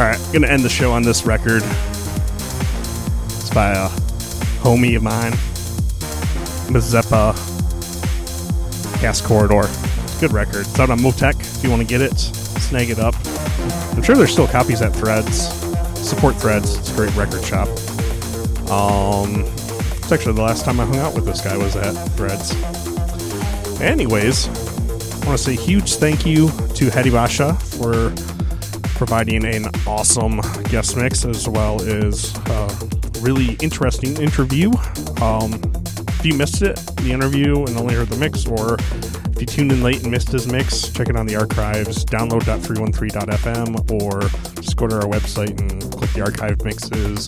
Alright, gonna end the show on this record. It's by a homie of mine, Mazeppa, Gas Corridor. Good record. It's out on Motec. If you want to get it, snag it up. I'm sure there's still copies at Threads. Support Threads. It's a great record shop. It's actually the last time I hung out with this guy was at Threads. Anyways, I want to say a huge thank you to Hedy Basha for providing an awesome guest mix as well as a really interesting interview. If you missed it, the interview, and only heard the mix, or if you tuned in late and missed his mix, check it on the archives, download.313.fm, or just go to our website and click the archive mixes.